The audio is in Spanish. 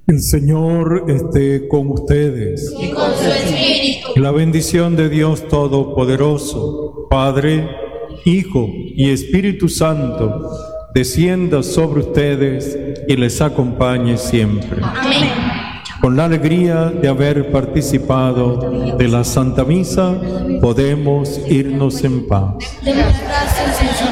El Señor esté con ustedes. Y con su espíritu. La bendición de Dios Todopoderoso, Padre, Hijo y Espíritu Santo, descienda sobre ustedes y les acompañe siempre. Amén. Con la alegría de haber participado de la Santa Misa, podemos irnos en paz. Demos gracias al Señor.